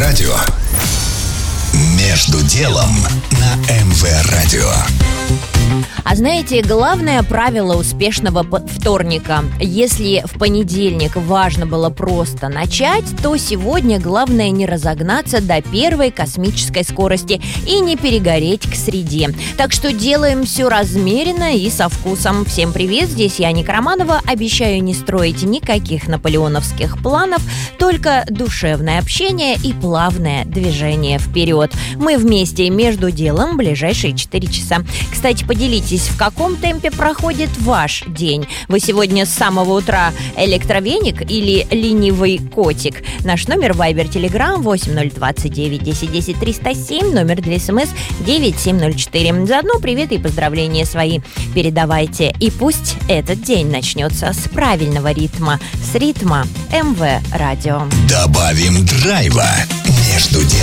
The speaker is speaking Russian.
Радио. Между делом на МВ Радио. А знаете, главное правило успешного вторника: если в понедельник важно было просто начать, то сегодня главное не разогнаться до первой космической скорости и не перегореть к среде. Так что делаем все размеренно и со вкусом. Всем привет, здесь я, Ника Романова. Обещаю не строить никаких наполеоновских планов, только душевное общение и плавное движение вперед. Мы вместе между делом ближайшие 4 часа. Кстати, поделитесь, в каком темпе проходит ваш день. Вы сегодня с самого утра электровеник или ленивый котик? Наш номер Viber Telegram 8029 10 10 307, номер для СМС 9704. Заодно привет и поздравления свои передавайте. И пусть этот день начнется с правильного ритма, с ритма МВ Радио. Добавим драйва между делом.